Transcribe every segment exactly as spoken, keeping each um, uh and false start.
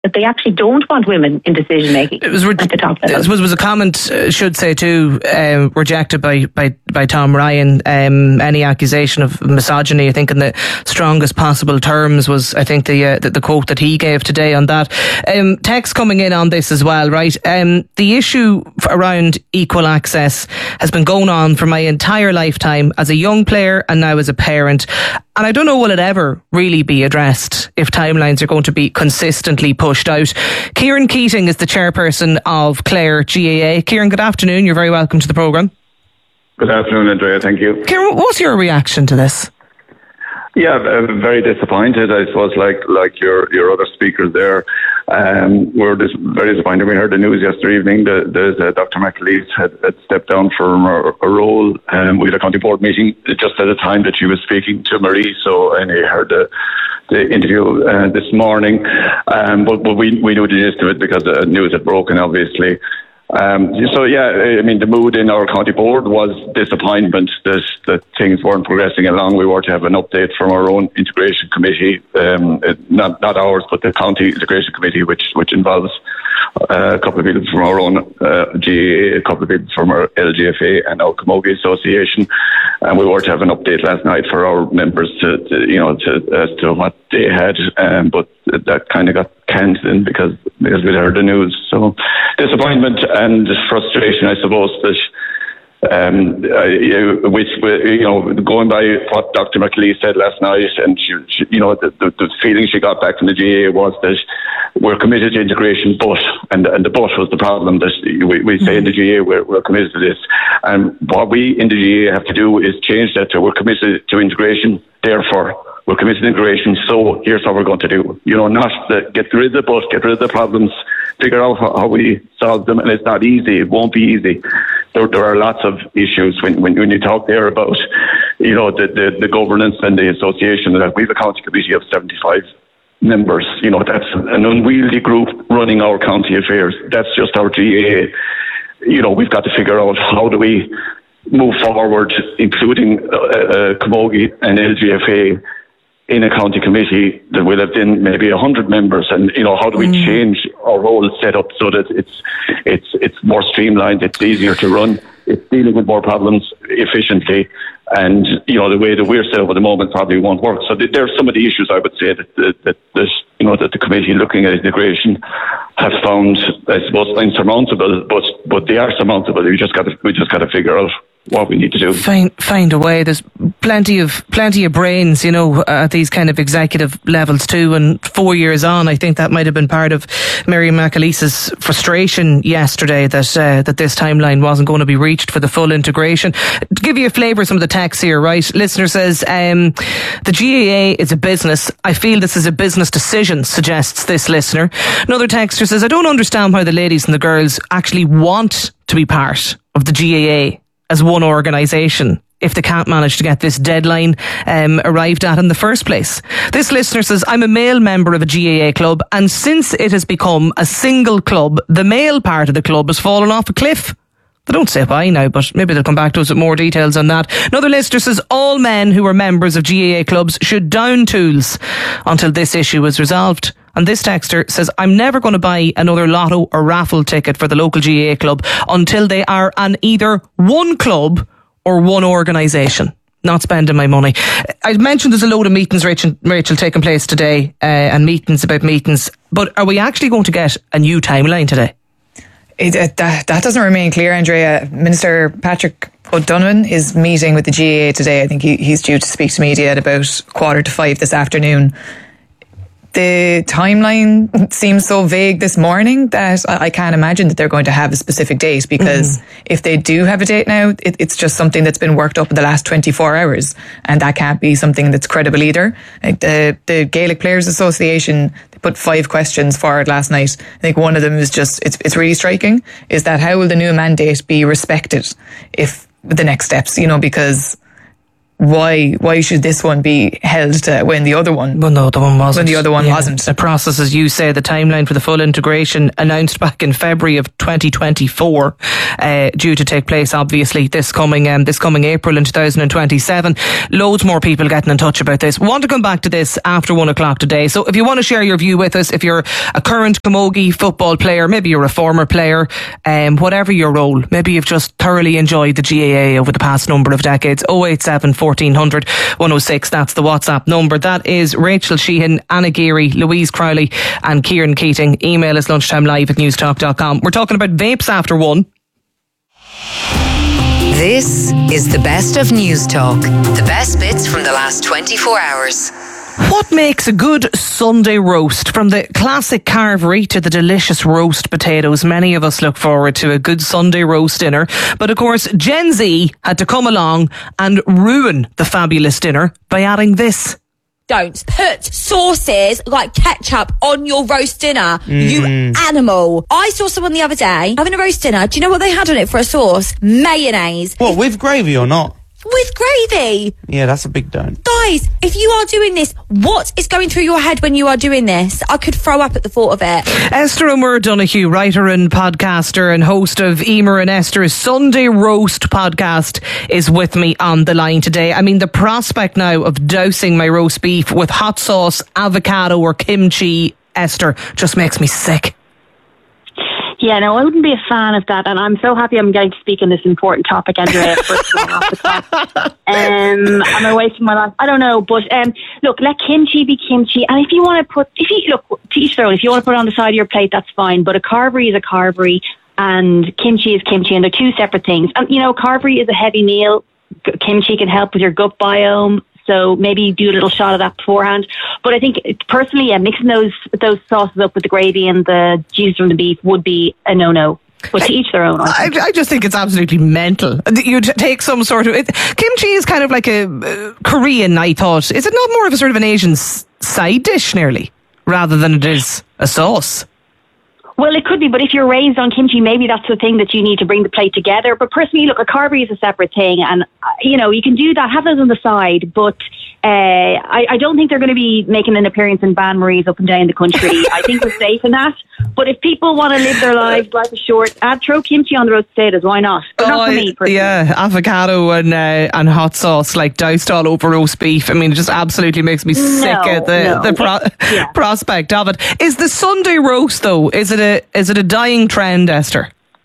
that they actually don't want women in decision making. It was, re- at the top level. It was, was a comment, uh, should say too, uh, rejected by, by, by Tom Ryan. Um, any accusation of misogyny, I think in the strongest possible terms, was I think the uh, the, the quote that he gave today on that. Um, text coming in on this as well, right? Um, the issue around equal access has been going on for my entire lifetime as a young player and now as a parent. And I don't know will it ever really be addressed if timelines are going to be consistently pushed out. Kieran Keating is the chairperson of Clare G A A. Kieran, good afternoon. You're very welcome to the programme. Good afternoon, Andrea. Thank you. Kieran, what's your reaction to this? Yeah, uh, very disappointed. I suppose, like like your your other speakers there, um, we're dis- very disappointed. We heard the news yesterday evening that, that uh, Doctor McAleese had, had stepped down from a, a role. Um, we had a county board meeting just at the time that she was speaking to Marie, so and I heard the the interview uh, this morning. Um, but but we we knew the gist of it because the news had broken, obviously. Um, so yeah, I mean, the mood in our county board was disappointment that, that things weren't progressing along. We were to have an update from our own integration committee, um, not not ours, but the county integration committee, which which involves uh, a couple of people from our own uh, G A A, a couple of people from our L G F A and our Camogie Association, and we were to have an update last night for our members to, to you know, to as to what they had, um, but that kind of got cancelled because because we heard the news. So disappointment and frustration, I suppose, that um, uh, which you know, going by what Doctor McAleese said last night, and she, she, you know, the, the, the feeling she got back from the G A A was that we're committed to integration, but and and the but was the problem, that we, we say in the G A A we're, we're committed to this, and what we in the G A A have to do is change that to we're committed to integration, therefore we're committed to integration, so here's what we're going to do. You know, not the, get rid of the but, get rid of the problems, figure out how, how we solve them, and it's not easy. It won't be easy. There, there are lots of issues when, when, when you talk there about, you know, the, the, the governance and the association. That we have a county committee of seventy-five members. You know, that's an unwieldy group running our county affairs. That's just our G A A. You know, we've got to figure out how do we move forward, including uh, uh, Camogie and L G F A, in a county committee that will have been maybe a hundred members, and you know, how do we mm. change our role set up so that it's it's it's more streamlined, it's easier to run, it's dealing with more problems efficiently, and you know, the way that we're set up at the moment probably won't work. So th- there are some of the issues I would say that that, that that you know that the committee looking at integration have found, I suppose, insurmountable, but but they are surmountable. We just got to we just got to figure out what we need to do. Find find a way. There's plenty of plenty of brains, you know, at these kind of executive levels too. And four years on, I think that might have been part of Miriam McAleese's frustration yesterday that uh, that this timeline wasn't going to be reached for the full integration. To give you a flavour of some of the texts here, right? Listener says um, the G A A is a business. I feel this is a business decision, suggests this listener. Another texter says, I don't understand why the ladies and the girls actually want to be part of the G A A as one organisation if they can't manage to get this deadline um, arrived at in the first place. This listener says, I'm a male member of a G A A club, and since it has become a single club, the male part of the club has fallen off a cliff. They don't say why now, but maybe they'll come back to us with more details on that. Another listener says, all men who are members of G A A clubs should down tools until this issue is resolved. And this texter says, I'm never going to buy another lotto or raffle ticket for the local G A A club until they are an either one club or one organisation. Not spending my money. I mentioned there's a load of meetings, Rachel, Rachel taking place today, uh, and meetings about meetings. But are we actually going to get a new timeline today? It, it, that, that doesn't remain clear, Andrea. Minister Patrick O'Donovan is meeting with the G A A today. I think he, he's due to speak to media at about quarter to five this afternoon. The timeline seems so vague this morning that I can't imagine that they're going to have a specific date, because mm. if they do have a date now, it, it's just something that's been worked up in the last twenty-four hours, and that can't be something that's credible either. Like the, the Gaelic Players Association, they put five questions forward last night. I think one of them is just, it's, it's really striking, is that how will the new mandate be respected if the next steps, you know, because why why should this one be held to when the other one Well, no, the one wasn't. when the other one Yeah. wasn't? The process, as you say, the timeline for the full integration announced back in February of twenty twenty-four, uh, due to take place, obviously, this coming um, this coming April in two thousand twenty-seven. Loads more people getting in touch about this. Want to come back to this after one o'clock today. So if you want to share your view with us, if you're a current Camogie football player, maybe you're a former player, um, whatever your role, maybe you've just thoroughly enjoyed the G A A over the past number of decades, oh eight seven, fourteen hundred, one oh six, that's the WhatsApp number. That is Rachel Sheehan, Anna Geary, Louise Crowley and Kieran Keating. Email us lunchtimelive at newstalk dot com. We're talking about vapes after one. This is the best of News Talk. The best bits from the last twenty-four hours. What makes a good Sunday roast? From the classic carvery to the delicious roast potatoes, many of us look forward to a good Sunday roast dinner. But of course, Gen Z had to come along and ruin the fabulous dinner by adding this. Don't put sauces like ketchup on your roast dinner, you animal. I saw someone the other day having a roast dinner. Do you know what they had on it for a sauce? Mayonnaise. What, with gravy or not? With gravy. Yeah, that's a big don't. Guys, if you are doing this, what is going through your head when you are doing this? I could throw up at the thought of it. Esther O'Moore Donoghue, writer and podcaster and host of Emer and Esther's Sunday Roast podcast, is with me on the line today. I mean, the prospect now of dousing my roast beef with hot sauce, avocado or kimchi, Esther, just makes me sick. Yeah, no, I wouldn't be a fan of that, and I'm so happy I'm getting to speak on this important topic, Andrea. First one off the top. Um, am I wasting my life? I don't know, but um, look, let kimchi be kimchi, and if you want to put, if you look, to each their own. If you want to put it on the side of your plate, that's fine. But a carvery is a carvery, and kimchi is kimchi, and they're two separate things. And you know, carvery is a heavy meal. Kimchi can help with your gut biome. So maybe do a little shot of that beforehand. But I think personally, yeah, mixing those those sauces up with the gravy and the juice from the beef would be a no-no. But to each their own. I, I just think it's absolutely mental. You take some sort of... It, kimchi is kind of like a uh, Korean, I thought. Is it not more of a sort of an Asian s- side dish, nearly, rather than it is a sauce? Well, it could be, but if you're raised on kimchi, maybe that's the thing that you need to bring the plate together. But personally, look, a carvery is a separate thing, and, uh, you know, you can do that, have those on the side, but uh, I, I don't think they're going to be making an appearance in Ban Marie's up and down the country. I think we're safe in that. But if people want to live their lives, life is short, add, throw kimchi on the roast potatoes, why not? But not for me, personally. Yeah, avocado and uh, and hot sauce, like doused all over roast beef. I mean, it just absolutely makes me sick at the, no. the pro- Yeah. prospect of it. Is the Sunday roast, though, is it a is it a dying trend, Esther?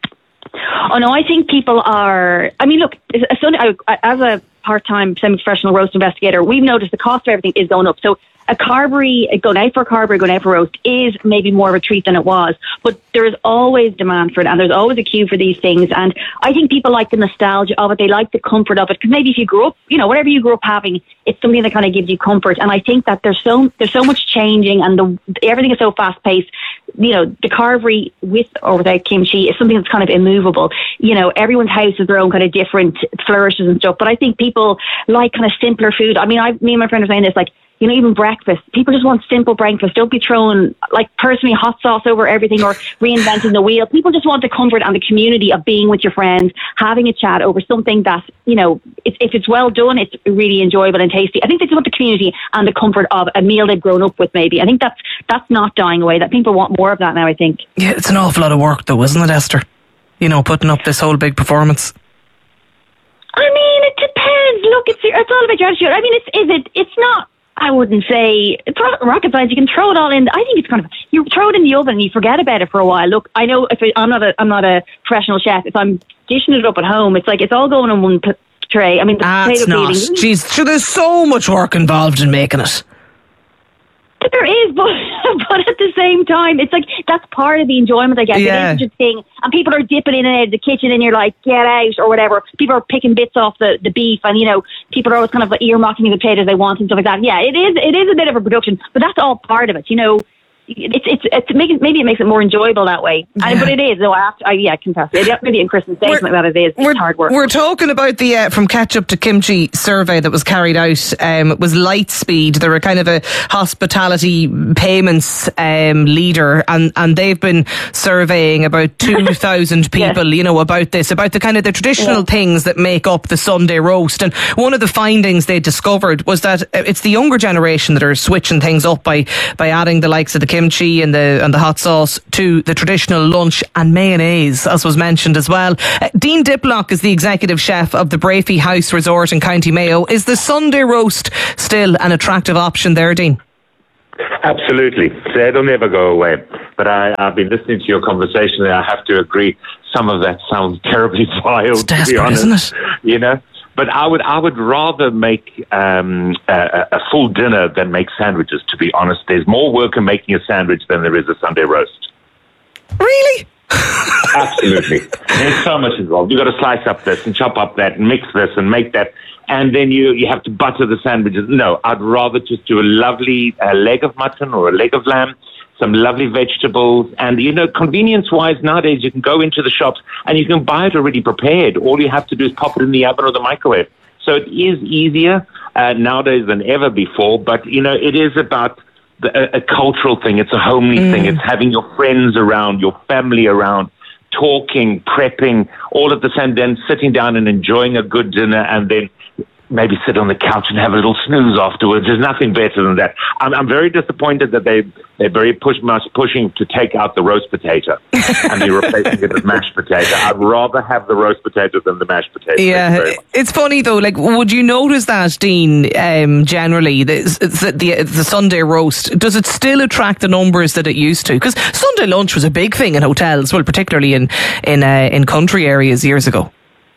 Oh no, I think people are. I mean, look, a Sunday, I, as a part-time semi-professional roast investigator, we've noticed the cost of everything is going up. So a carvery, going out for a carvery, going out for a roast is maybe more of a treat than it was. But there is always demand for it, and there's always a queue for these things. And I think people like the nostalgia of it. They like the comfort of it, because maybe if you grew up, you know, whatever you grew up having, it's something that kind of gives you comfort. And I think that there's so there's so much changing, and the everything is so fast-paced. You know, the carvery with or without kimchi is something that's kind of immovable. You know, everyone's house has their own kind of different flourishes and stuff. But I think people like kind of simpler food. I mean, I, me and my friend are saying this, like, you know, even breakfast. People just want simple breakfast. Don't be throwing, like, personally hot sauce over everything or reinventing the wheel. People just want the comfort and the community of being with your friends, having a chat over something that, you know, if, if it's well done, it's really enjoyable and tasty. I think they just want the community and the comfort of a meal they've grown up with, maybe. I think that's that's not dying away. That people want more of that now, I think. Yeah, it's an awful lot of work, though, isn't it, Esther? You know, putting up this whole big performance. I mean, it depends. Look, it's it's all about your attitude. I mean, it's is it it's not. I wouldn't say it's not rocket science. You can throw it all in. I think it's kind of, you throw it in the oven and you forget about it for a while. Look, I know if it, I'm not a I'm not a professional chef. If I'm dishing it up at home, it's like it's all going in one p- tray. I mean, the That's potato not. peeling. Jeez, so there's so much work involved in making it. There is, but but at the same time, it's like that's part of the enjoyment, I guess. Yeah. It is such a thing, and people are dipping in and out of the kitchen, and you're like, get out or whatever. People are picking bits off the, the beef, and you know, people are always kind of like earmarking the potatoes they want and stuff like that. Yeah, it is it is a bit of a production, but that's all part of it. You know, it's it's it's maybe, maybe it makes it more enjoyable that way. Yeah. And, but it is, though. I have to, I, yeah, I confess. Maybe in Christmas Day, something like that, it is. It's hard work. We're talking about the uh, From Ketchup to Kimchi survey that was carried out. Um, it was Lightspeed. They were kind of a hospitality payments um, leader, and, and they've been surveying about two thousand people, yes. you know, about this, about the kind of the traditional yeah. things that make up the Sunday roast. And one of the findings they discovered was that it's the younger generation that are switching things up by by adding the likes of the kimchi and the and the hot sauce to the traditional lunch, and mayonnaise, as was mentioned as well. Uh, Dean Diplock is the executive chef of the Brafey House Resort in County Mayo. Is the Sunday roast still an attractive option there, Dean? Absolutely. It'll never go away. But I, I've been listening to your conversation and I have to agree, some of that sounds terribly vile, it's desperate, to be honest. Isn't it? You know? But I would I would rather make um, a, a full dinner than make sandwiches, to be honest. There's more work in making a sandwich than there is a Sunday roast. Really? Absolutely. There's so much involved. You've got to slice up this and chop up that and mix this and make that. And then you, you have to butter the sandwiches. No, I'd rather just do a lovely uh, leg of mutton or a leg of lamb, some lovely vegetables. And, you know, convenience-wise, nowadays you can go into the shops and you can buy it already prepared. All you have to do is pop it in the oven or the microwave. So it is easier uh, nowadays than ever before. But, you know, it is about the, a, a cultural thing. It's a homely mm. thing. It's having your friends around, your family around, talking, prepping, all at the same time, sitting down and enjoying a good dinner, and then maybe sit on the couch and have a little snooze afterwards. There's nothing better than that. I'm, I'm very disappointed that they, they're very push, much pushing to take out the roast potato and they're replacing it with mashed potato. I'd rather have the roast potato than the mashed potato. Yeah, it's funny though, like, would you notice that, Dean, um, generally, the, the, the Sunday roast, does it still attract the numbers that it used to? Because Sunday lunch was a big thing in hotels, well, particularly in, in, uh, in country areas years ago.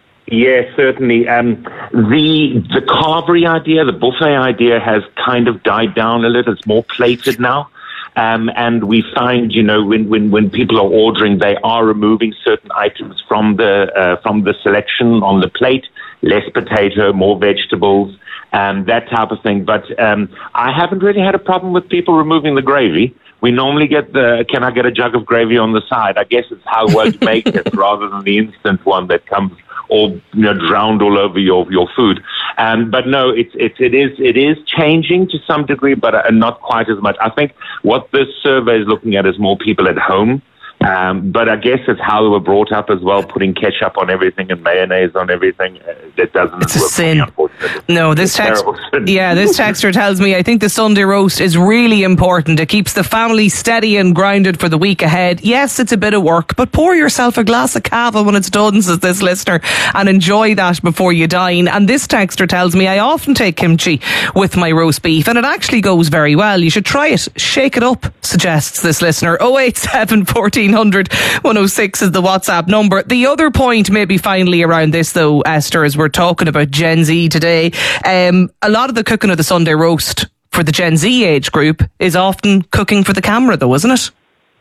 Yes, certainly. Um, the the carvery idea, the buffet idea has kind of died down a little. It's more plated now. Um, and we find, you know, when, when, when people are ordering, they are removing certain items from the uh, from the selection on the plate. Less potato, more vegetables, um, that type of thing. But um, I haven't really had a problem with people removing the gravy. We normally get the, can I get a jug of gravy on the side? I guess it's how well you make it rather than the instant one that comes all, you know, drowned all over your, your food. Um, but no, it's, it's, it is, it is changing to some degree, but uh, not quite as much. I think what this survey is looking at is more people at home. Um, but I guess it's how they were brought up as well, putting ketchup on everything and mayonnaise on everything. Uh, that doesn't it's a work sin. For me, no, this text, yeah, this texter tells me, I think the Sunday roast is really important. It keeps the family steady and grounded for the week ahead. Yes, it's a bit of work, but pour yourself a glass of cava when it's done, says this listener, and enjoy that before you dine. And this texter tells me, I often take kimchi with my roast beef, and it actually goes very well. You should try it. Shake it up, suggests this listener. oh eight seven, fourteen hundred, one oh six is the WhatsApp number. The other point, maybe finally around this though, Esther, as we're talking about Gen Z today, um, a lot of the cooking of the Sunday roast for the Gen Z age group is often cooking for the camera though, isn't it?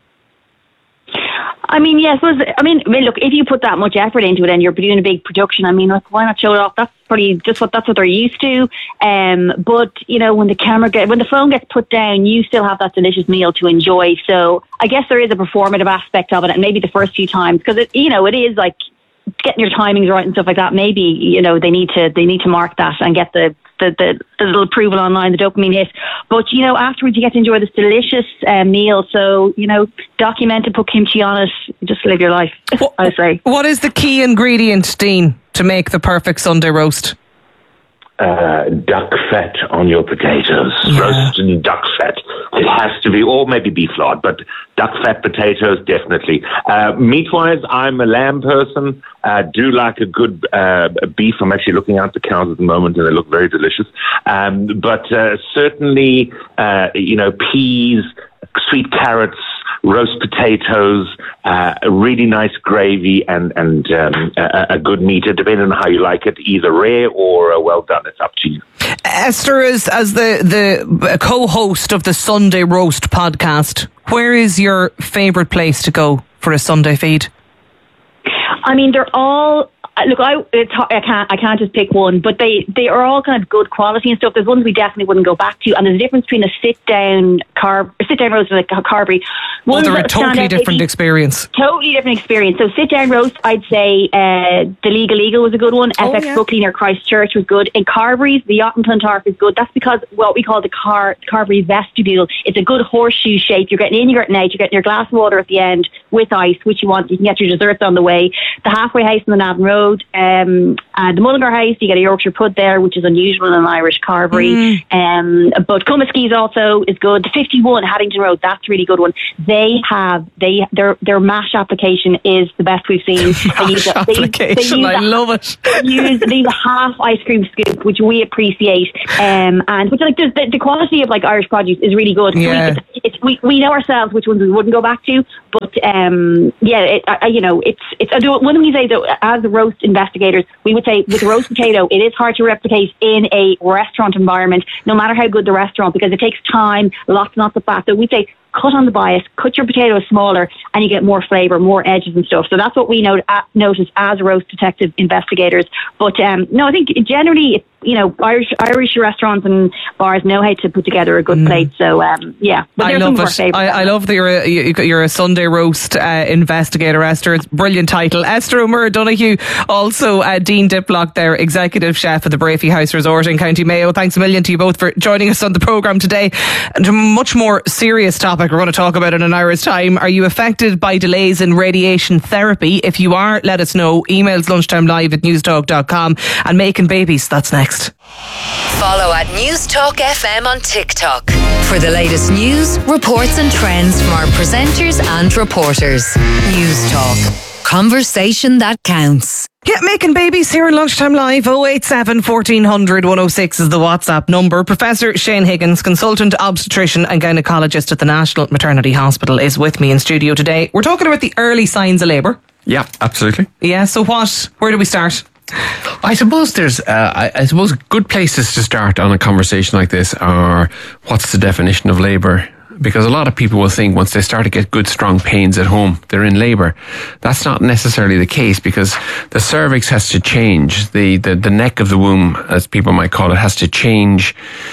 I mean, yes. I mean, I mean, look, if you put that much effort into it and you're doing a big production, I mean, look, why not show it off? That's pretty, just what, that's what they're used to. Um, but, you know, when the camera get, when the phone gets put down, you still have that delicious meal to enjoy. So I guess there is a performative aspect of it, and maybe the first few times, because it, you know, it is like getting your timings right and stuff like that. Maybe, you know, they need to, they need to mark that and get the, the, the, the little approval online, the dopamine hit. But, you know, afterwards you get to enjoy this delicious uh, meal. So, you know, document it, put kimchi on it, just live your life, what, I say. What is the key ingredient, Dean, to make the perfect Sunday roast? Uh, duck fat on your potatoes. Yeah. Roasted duck fat. It has to be, or maybe beef lard, but duck fat potatoes, definitely. Uh, meat-wise, I'm a lamb person. Uh, do like a good uh, beef. I'm actually looking out the cows at the moment, and they look very delicious. Um, but uh, certainly, uh, you know, peas, sweet carrots, roast potatoes, uh, a really nice gravy, and and um, a, a good meat, depending on how you like it, either rare or uh, well done. It's up to you. Esther, as, as the, the co-host of the Sunday Roast podcast, where is your favourite place to go for a Sunday feed? I mean, they're all... uh, look, I it's, I can't I can't just pick one, but they they are all kind of good quality and stuff. There's ones we definitely wouldn't go back to, and there's a difference between a sit down carb, a sit down roast and a Carberry. Well, they're a totally different experience. Totally different experience. So sit down roast, I'd say uh, the Legal Eagle was a good one. Oh, F X yeah. Buckley near Christchurch was good. In Carberry's, the Yacht and Clontarf is good. That's because what we call the car Carberry vestibule. It's a good horseshoe shape. You're getting in, you're getting out. You're getting your glass of water at the end with ice, which you want. You can get your desserts on the way. The Halfway House on the Navan Road, um, uh, the Mullingar House, you get a Yorkshire Pud there, which is unusual in an Irish Carberry. Mm. Um, but Cummiskey's also is good. The fifty-one Haddington Road, that's a really good one. They have they their their MASH application is the best we've seen. They use a, application, they, they use I a, love it. They use, they use a half ice cream scoop, which we appreciate, um, and which like the, the quality of like Irish produce is really good. Yeah. We, it's, it's, we we know ourselves which ones we wouldn't go back to, but um, yeah, it, I, you know, it's it's. I do, one thing we say though, as the roast investigators, we would say with the roast potato, it is hard to replicate in a restaurant environment, no matter how good the restaurant, because it takes time, lots and lots of fat. So we say, cut on the bias, cut your potatoes smaller, and you get more flavour, more edges and stuff. So that's what we note, uh, notice as roast detective investigators. But um, no, I think generally, you know, Irish Irish restaurants and bars know how to put together a good mm. plate. So um, yeah, but I love it. I, I love that you're a, you're a Sunday roast uh, investigator, Esther. It's a brilliant title. Esther O'Meara Donoghue, also uh, Dean Diplock, there, executive chef at the Brafey House Resort in County Mayo. Thanks a million to you both for joining us on the programme today. And a much more serious topic we're going to talk about in an hour's time. Are you affected by delays in radiation therapy? If you are, let us know. Emails lunchtime live at newstalk dot com. And making babies, that's next. Follow at Newstalk F M on TikTok for the latest news, reports and trends from our presenters and reporters. Newstalk. Conversation that counts. Yeah, making babies here on Lunchtime Live. oh eight seven, fourteen hundred, one oh six is the WhatsApp number. Professor Shane Higgins, consultant obstetrician and gynaecologist at the National Maternity Hospital, is with me in studio today. We're talking about the early signs of labour. Yeah, absolutely. Yeah, so what? Where do we start? I suppose there's, uh, I, I suppose good places to start on a conversation like this are, what's the definition of labour? Because a lot of people will think once they start to get good strong pains at home, they're in labour. That's not necessarily the case, because the cervix has to change. The, the, the neck of the womb, as people might call it, has to change,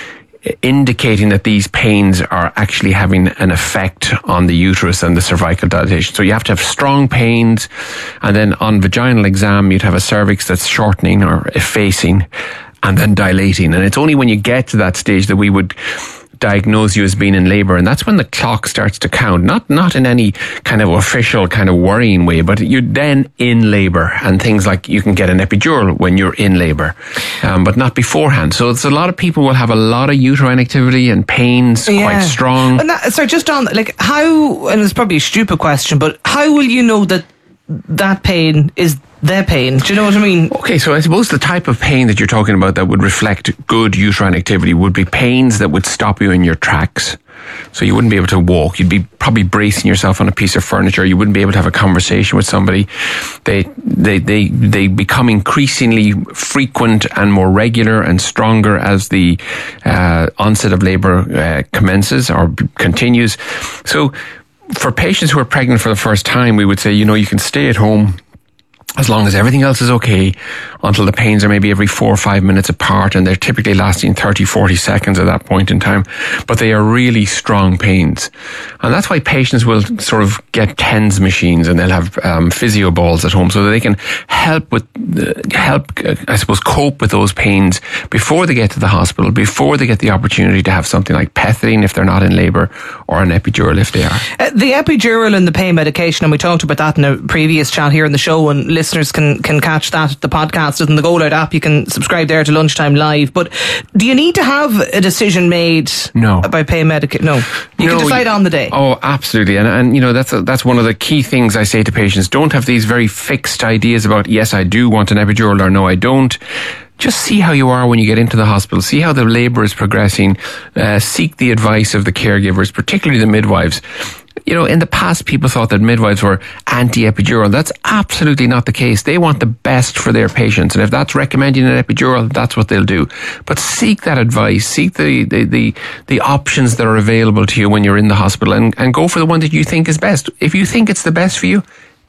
indicating that these pains are actually having an effect on the uterus and the cervical dilatation. So you have to have strong pains, and then on vaginal exam you'd have a cervix that's shortening or effacing and then dilating. And it's only when you get to that stage that we would diagnose you as being in labour, and that's when the clock starts to count. Not not in any kind of official kind of worrying way, but you're then in labour, and things like you can get an epidural when you're in labour, um, but not beforehand. So it's a lot of people will have a lot of uterine activity and pains, yeah. quite strong. And that, sorry, just on like how, and it's probably a stupid question, but how will you know that that pain is their pain? Do you know what I mean? Okay, so I suppose the type of pain that you're talking about that would reflect good uterine activity would be pains that would stop you in your tracks. So you wouldn't be able to walk. You'd be probably bracing yourself on a piece of furniture. You wouldn't be able to have a conversation with somebody. They they they they become increasingly frequent and more regular and stronger as the uh, onset of labour uh, commences or b- continues. So for patients who are pregnant for the first time, we would say, you know, you can stay at home as long as everything else is okay, until the pains are maybe every four or five minutes apart, and they're typically lasting thirty, forty seconds at that point in time. But they are really strong pains. And that's why patients will sort of get TENS machines, and they'll have um, physio balls at home so that they can help with, uh, help, uh, I suppose, cope with those pains before they get to the hospital, before they get the opportunity to have something like pethidine if they're not in labour, or an epidural if they are. Uh, the epidural and the pain medication, and we talked about that in a previous chat here in the show, and listeners can, can catch that, the podcast and the Go Loud app. You can subscribe there to Lunchtime Live. But do you need to have a decision made no. by pain medication? No. You no, can decide on the day. Oh, absolutely. And, and you know, that's a, that's one of the key things I say to patients. Don't have these very fixed ideas about, yes, I do want an epidural, or no, I don't. Just see how you are when you get into the hospital. See how the labour is progressing. Uh, seek the advice of the caregivers, particularly the midwives. You know, in the past, people thought that midwives were anti-epidural. That's absolutely not the case. They want the best for their patients. And if that's recommending an epidural, that's what they'll do. But seek that advice. Seek the, the, the, the options that are available to you when you're in the hospital, and, and go for the one that you think is best. If you think it's the best for you,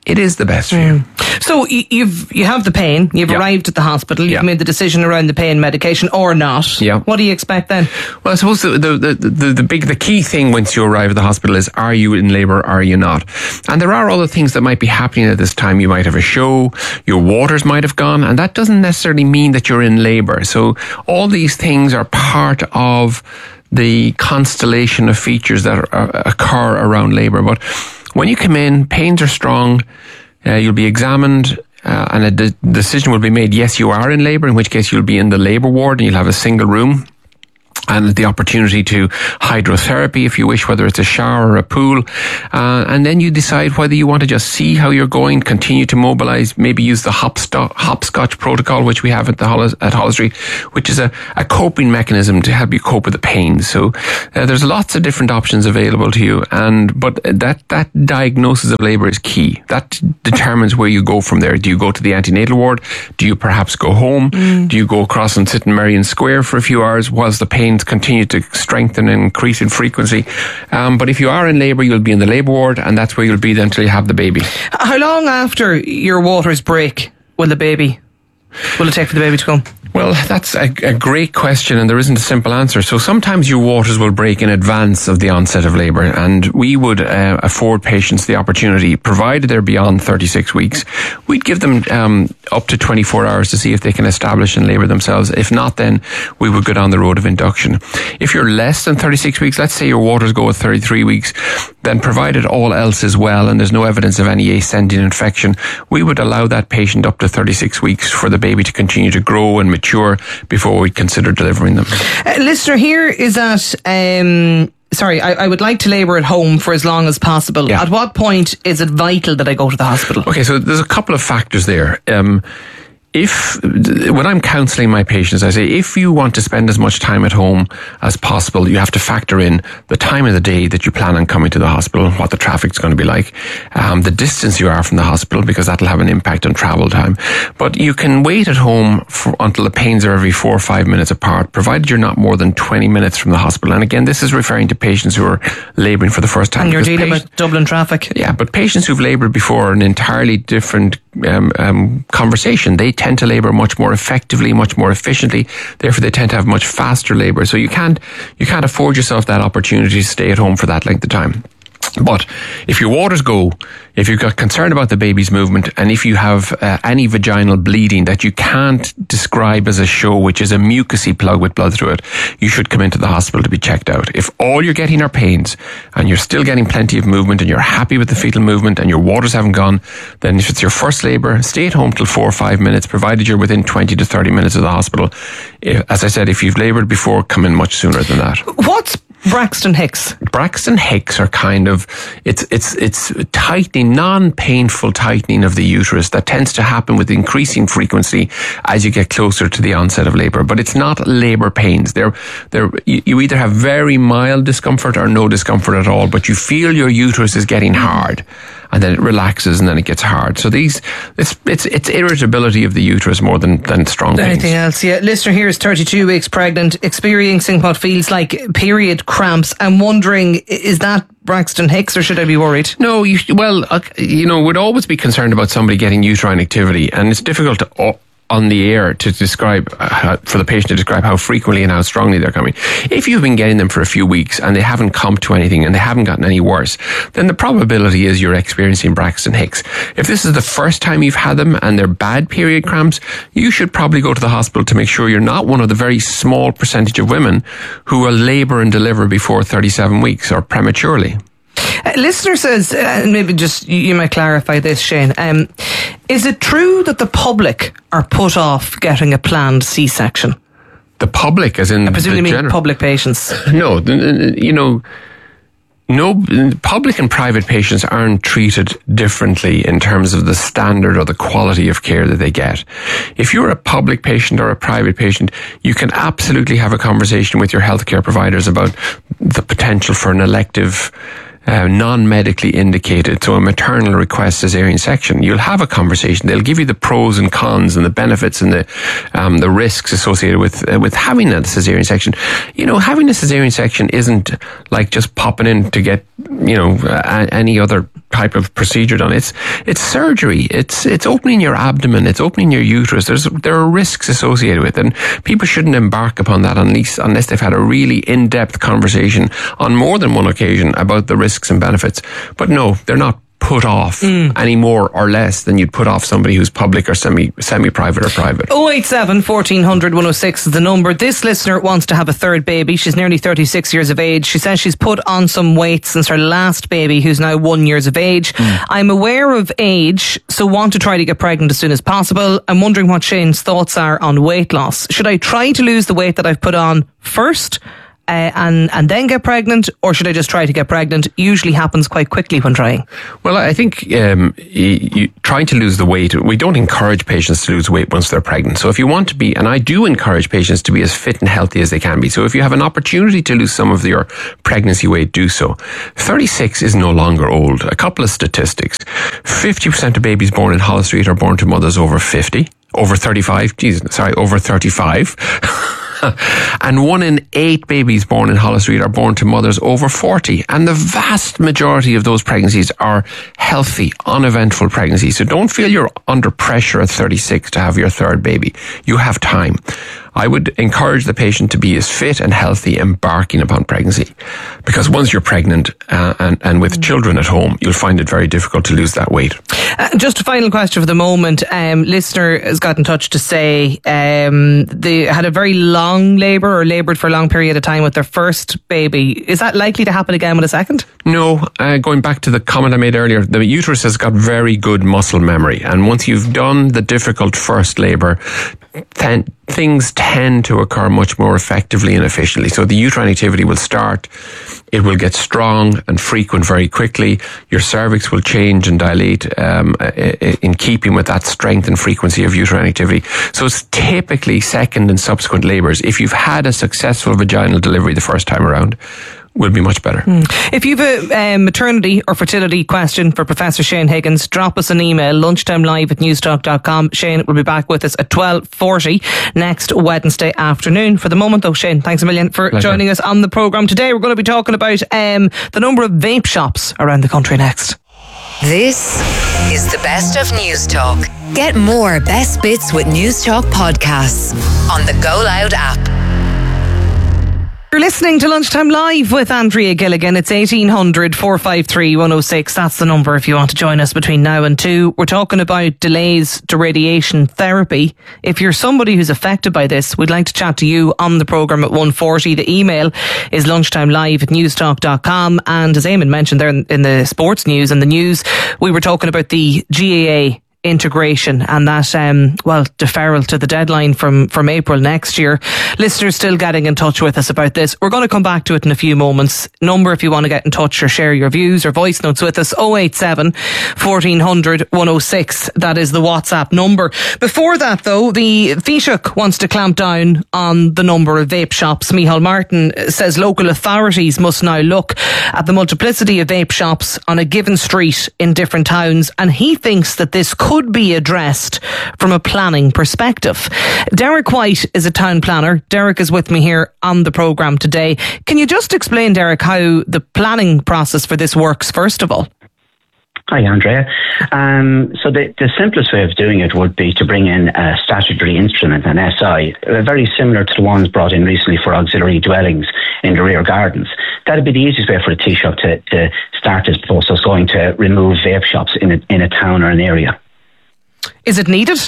it is the best for you. So y- you've you have the pain. You've Yeah. arrived at the hospital. You've Yeah. made the decision around the pain medication or not. Yeah. What do you expect then? Well, I suppose the, the, the, the, the big, the key thing once you arrive at the hospital is, are you in labour, are you not? And there are other things that might be happening at this time. You might have a show, your waters might have gone, and that doesn't necessarily mean that you're in labour. So all these things are part of the constellation of features that are, uh, occur around labour. But when you come in, pains are strong, uh, you'll be examined, uh, and a de- decision will be made, yes, you are in labour, in which case you'll be in the labour ward and you'll have a single room. And the opportunity to hydrotherapy, if you wish, whether it's a shower or a pool. Uh, and then you decide whether you want to just see how you're going, continue to mobilise, maybe use the hopsto- hopscotch protocol, which we have at the Hollis, at Hollis Street, which is a, a coping mechanism to help you cope with the pain. So uh, there's lots of different options available to you. And but that, that diagnosis of labour is key. That determines where you go from there. Do you go to the antenatal ward? Do you perhaps go home? Mm. Do you go across and sit in Merrion Square for a few hours whilst the pain continue to strengthen and increase in frequency? Um, but if you are in labour, you'll be in the labour ward, and that's where you'll be then until you have the baby. How long after your waters break will the baby, will it take for the baby to come? Well, that's a, a great question, and there isn't a simple answer. So sometimes your waters will break in advance of the onset of labour, and we would uh, afford patients the opportunity, provided they're beyond thirty-six weeks, we'd give them um, up to twenty-four hours to see if they can establish and labour themselves. If not, then we would go down the road of induction. If you're less than thirty-six weeks, let's say your waters go at thirty-three weeks, then provided all else is well and there's no evidence of any ascending infection, we would allow that patient up to thirty-six weeks for the baby to continue to grow and mature before we consider delivering them. Uh, listener here is that, um, sorry, I, I would like to labour at home for as long as possible. Yeah. At what point is it vital that I go to the hospital? Okay, so there's a couple of factors there. Um, If, when I'm counselling my patients, I say, if you want to spend as much time at home as possible, you have to factor in the time of the day that you plan on coming to the hospital, what the traffic's going to be like, um, the distance you are from the hospital, because that'll have an impact on travel time. But you can wait at home for, until the pains are every four or five minutes apart, provided you're not more than twenty minutes from the hospital. And again, this is referring to patients who are labouring for the first time. And you're dealing patients, with Dublin traffic. Yeah, but patients who've laboured before are an entirely different um, um, conversation. They tend to labour much more effectively, much more efficiently. Therefore, they tend to have much faster labour. So you can't you can't afford yourself that opportunity to stay at home for that length of time. But if your waters go, if you've got concern about the baby's movement, and if you have uh, any vaginal bleeding that you can't describe as a show, which is a mucousy plug with blood through it, you should come into the hospital to be checked out. If all you're getting are pains, and you're still getting plenty of movement, and you're happy with the fetal movement, and your waters haven't gone, then if it's your first labour, stay at home till four or five minutes, provided you're within twenty to thirty minutes of the hospital. If, as I said, if you've laboured before, come in much sooner than that. What's Braxton Hicks? Braxton Hicks are kind of, it's it's it's tightening, non-painful tightening of the uterus that tends to happen with increasing frequency as you get closer to the onset of labour. But it's not labour pains. They're, they're, you, you either have very mild discomfort or no discomfort at all, but you feel your uterus is getting hard, and then it relaxes and then it gets hard. So these, it's it's it's irritability of the uterus more than, than strong pains. Anything else? Yeah. Listener here is thirty-two weeks pregnant, experiencing what feels like period cramps. I'm wondering, is that Braxton Hicks, or should I be worried? No, you, well, uh, you know, we'd always be concerned about somebody getting uterine activity, and it's difficult to, uh, on the air to describe, uh, for the patient to describe how frequently and how strongly they're coming. If you've been getting them for a few weeks and they haven't come to anything and they haven't gotten any worse, then the probability is you're experiencing Braxton Hicks. If this is the first time you've had them and they're bad period cramps, you should probably go to the hospital to make sure you're not one of the very small percentage of women who will labour and deliver before thirty-seven weeks or prematurely. Uh, listener says, uh, and maybe just you, you might clarify this, Shane. Um, is it true that the public are put off getting a planned C-section? The public, as in I presume the you mean general- public patients. No, you know, no, public and private patients aren't treated differently in terms of the standard or the quality of care that they get. If you're a public patient or a private patient, you can absolutely have a conversation with your healthcare providers about the potential for an elective uh, non-medically indicated, so a maternal request cesarean section, you'll have a conversation. They'll give you the pros and cons and the benefits and the um, the risks associated with uh, with having a cesarean section. You know, having a cesarean section isn't like just popping in to get, you know, uh, any other type of procedure done. It's it's surgery. It's it's opening your abdomen. It's opening your uterus. There's there are risks associated with it, and people shouldn't embark upon that unless unless they've had a really in-depth conversation on more than one occasion about the risks and benefits. But no, they're not put off mm. any more or less than you'd put off somebody who's public or semi semi private or private. oh eight seven, fourteen hundred, one oh six is the number. This listener wants to have a third baby. She's nearly thirty-six years of age. She says she's put on some weight since her last baby, who's now one years of age. Mm. I'm aware of age, so want to try to get pregnant as soon as possible. I'm wondering what Shane's thoughts are on weight loss. Should I try to lose the weight that I've put on first? Uh, and and then get pregnant, or should I just try to get pregnant? Usually happens quite quickly when trying. Well, I think um, you, you, trying to lose the weight, we don't encourage patients to lose weight once they're pregnant. So if you want to be, and I do encourage patients to be as fit and healthy as they can be. So if you have an opportunity to lose some of your pregnancy weight, do so. thirty-six is no longer old. A couple of statistics. fifty percent of babies born in Holles Street are born to mothers over fifty. Over thirty-five. Jesus, sorry, over thirty-five. And one in eight babies born in Holles Street are born to mothers over forty. And the vast majority of those pregnancies are healthy, uneventful pregnancies. So don't feel you're under pressure at thirty-six to have your third baby. You have time. I would encourage the patient to be as fit and healthy embarking upon pregnancy, because once you're pregnant uh, and, and with children at home, you'll find it very difficult to lose that weight. Uh, just a final question for the moment. Um, listener has got in touch to say um, they had a very long labour or laboured for a long period of time with their first baby. Is that likely to happen again with a second? No. Uh, going back to the comment I made earlier, the uterus has got very good muscle memory, and once you've done the difficult first labour, then things tend to occur much more effectively and efficiently. So the uterine activity will start, it will get strong and frequent very quickly. Your cervix will change and dilate um, in keeping with that strength and frequency of uterine activity. So it's typically second and subsequent labours, if you've had a successful vaginal delivery the first time around, will be much better. Mm. If you've a um, maternity or fertility question for Professor Shane Higgins, drop us an email, lunchtime live at newstalk dot com. Shane will be back with us at twelve forty next Wednesday afternoon. For the moment though, Shane, thanks a million for Pleasure. joining us on the programme today. We're going to be talking about um, the number of vape shops around the country next. This is the best of News Talk. Get more best bits with News Talk podcasts on the Go Loud app. You're listening to Lunchtime Live with Andrea Gilligan. It's eighteen hundred, four five three, one oh six. That's the number if you want to join us between now and two. We're talking about delays to radiation therapy. If you're somebody who's affected by this, we'd like to chat to you on the programme at one forty. The email is lunchtimelive at newstalk dot com. And as Eamon mentioned there in, in the sports news and the news, we were talking about the G A A integration and that um well deferral to the deadline from from April next year. Listeners still getting in touch with us about this. We're going to come back to it in a few moments. Number if you want to get in touch or share your views or voice notes with us, oh eight seven, fourteen hundred, one oh six. That is the WhatsApp number. Before that though, the Taoiseach wants to clamp down on the number of vape shops. Micheál Martin says local authorities must now look at the multiplicity of vape shops on a given street in different towns, and he thinks that this could be addressed from a planning perspective. Derek White is a town planner. Derek is with me here on the programme today. Can you just explain, Derek, how the planning process for this works, first of all? Hi, Andrea. Um, so the, the simplest way of doing it would be to bring in a statutory instrument, an S I, uh, very similar to the ones brought in recently for auxiliary dwellings in the rear gardens. That'd be the easiest way for a Taoiseach to, to start this process, going to remove vape shops in a, in a town or an area. Is it needed?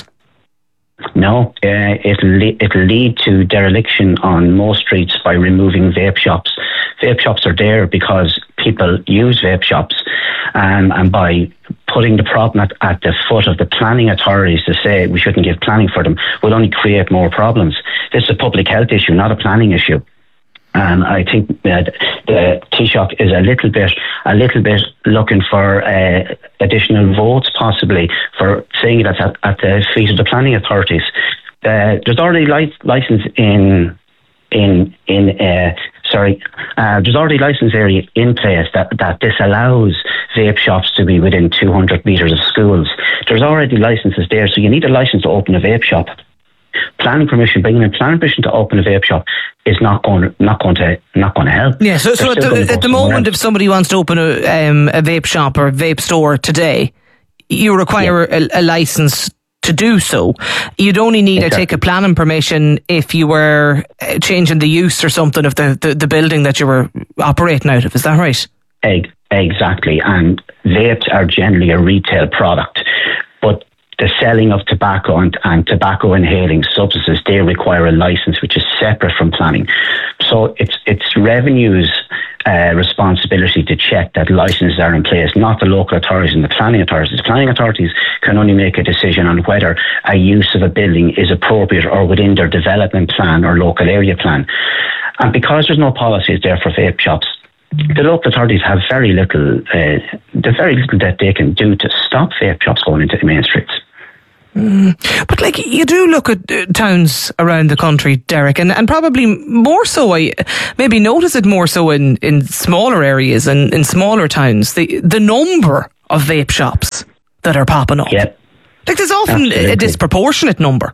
No, uh, it'll, le- it'll lead to dereliction on most streets by removing vape shops. Vape shops are there because people use vape shops, um, and by putting the problem at, at the foot of the planning authorities to say we shouldn't give planning for them will only create more problems. This is a public health issue, not a planning issue. And I think that the Taoiseach is a little bit, a little bit looking for uh, additional votes, possibly, for saying that's at, at the feet of the planning authorities. Uh, there's already li- license in in in uh, sorry, uh, there's already licence area in place that, that disallows vape shops to be within two hundred metres of schools. There's already licences there, so you need a licence to open a vape shop. Planning permission, bringing in planning permission to open a vape shop is not going, not going to, not going to help. Yeah. So, so at the, at the moment, else. if somebody wants to open a, um, a vape shop or a vape store today, you require yeah. a, a licence to do so. You'd only need, exactly. I take a planning permission if you were changing the use or something of the, the, the building that you were operating out of. Is that right? Egg, exactly. And vapes are generally a retail product, but the selling of tobacco and, and tobacco inhaling substances, they require a license which is separate from planning. So it's it's revenue's uh, responsibility to check that licenses are in place, not the local authorities and the planning authorities. The planning authorities can only make a decision on whether a use of a building is appropriate or within their development plan or local area plan. And because there's no policies there for vape shops, the local authorities have very little, uh, there's very little that they can do to stop vape shops going into the main streets. Mm. But like you do look at uh, towns around the country, Derek, and, and probably more so, I maybe notice it more so in, in smaller areas and in smaller towns, the the number of vape shops that are popping up. Yep. Like there's often Absolutely. a disproportionate number.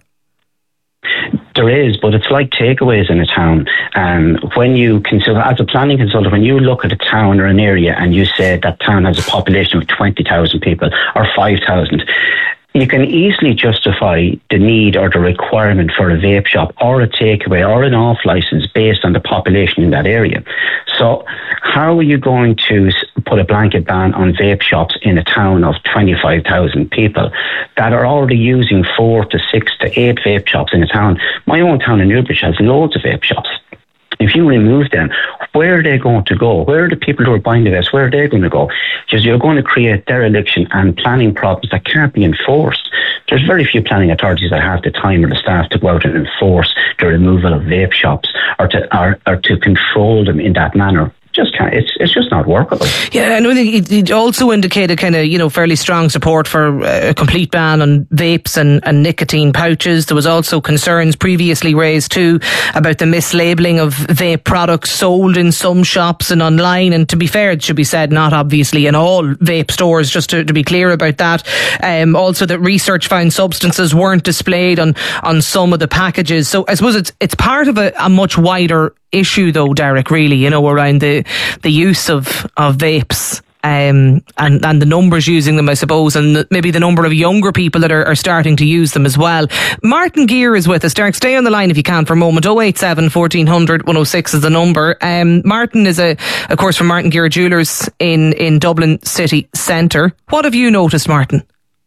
There is, but it's like takeaways in a town. Um, when you consider, as a planning consultant, when you look at a town or an area and you say that town has a population of twenty thousand people or five thousand, you can easily justify the need or the requirement for a vape shop or a takeaway or an off license based on the population in that area. So how are you going to put a blanket ban on vape shops in a town of twenty-five thousand people that are already using four to six to eight vape shops in a town? My own town in Newbridge has loads of vape shops. If you remove them, where are they going to go? Where are the people who are buying the vapes? Where are they going to go? Because you're going to create dereliction and planning problems that can't be enforced. There's very few planning authorities that have the time or the staff to go out and enforce the removal of vape shops or to or, or to control them in that manner. Just can't, it's it's just not workable. Yeah, I know it, it also indicated kind of, you know, fairly strong support for a complete ban on vapes and, and nicotine pouches. There was also concerns previously raised too about the mislabelling of vape products sold in some shops and online. And to be fair, it should be said, not obviously in all vape stores, just to, to be clear about that. Um, also that research found substances weren't displayed on, on some of the packages. So I suppose it's it's part of a, a much wider issue though, Derek, really, you know, around the the use of of vapes um, and and the numbers using them, I suppose, and the, maybe the number of younger people that are, are starting to use them as well. Martin Gear is with us. Derek, stay on the line if you can for a moment. oh eight seven, fourteen hundred, one oh six is the number. Um, Martin is a of course from Martin Gear Jewellers in in Dublin city centre. What have you noticed, Martin?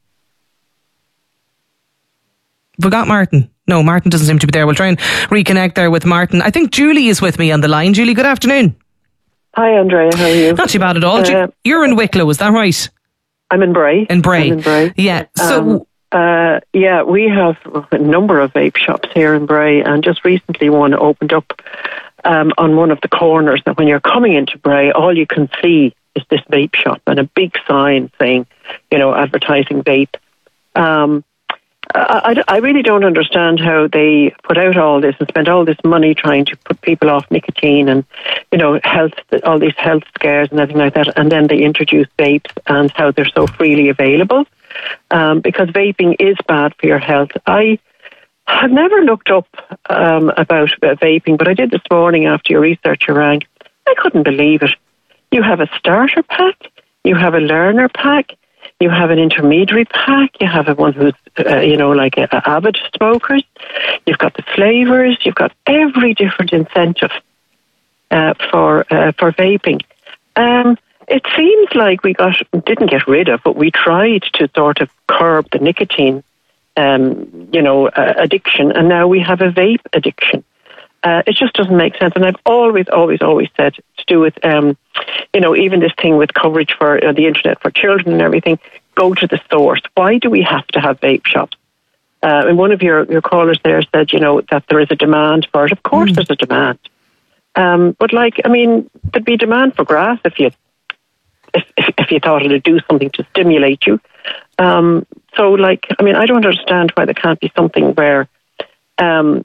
We got Martin. No, Martin doesn't seem to be there. We'll try and reconnect there with Martin. I think Julie is with me on the line. Julie, good afternoon. Hi, Andrea. How are you? Not too bad at all. Uh, You're in Wicklow, is that right? I'm in Bray. In Bray. I'm in Bray. Yeah. So, um, uh, yeah, we have a number of vape shops here in Bray, and just recently one opened up um, on one of the corners. That when you're coming into Bray, all you can see is this vape shop and a big sign saying, you know, advertising vape. Um, I, I really don't understand how they put out all this and spend all this money trying to put people off nicotine and, you know, health, all these health scares and everything like that. And then they introduce vapes and how they're so freely available. Um, because vaping is bad for your health. I have never looked up um, about uh, vaping, but I did this morning after your researcher rang. I couldn't believe it. You have a starter pack. You have a learner pack. You have an intermediary pack. You have a one who's, uh, you know, like a, a avid smokers. You've got the flavours. You've got every different incentive uh, for uh, for vaping. Um, it seems like we got didn't get rid of, but we tried to sort of curb the nicotine, um, you know, uh, addiction, and now we have a vape addiction. Uh, it just doesn't make sense. And I've always, always, always said to do with, um, you know, even this thing with coverage for uh, the internet for children and everything, go to the source. Why do we have to have vape shops? Uh, and one of your, your callers there said, you know, that there is a demand for it. Of course mm. there's a demand. Um, but like, I mean, there'd be demand for grass if you, if, if, if you thought it'd do something to stimulate you. Um, so like, I mean, I don't understand why there can't be something where, um,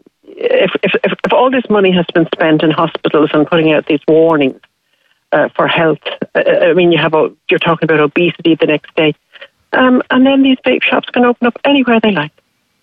if, if, if, if all this money has been spent in hospitals and putting out these warnings uh, for health, uh, I mean, you have a, you're talking about obesity the next day, um, and then these vape shops can open up anywhere they like.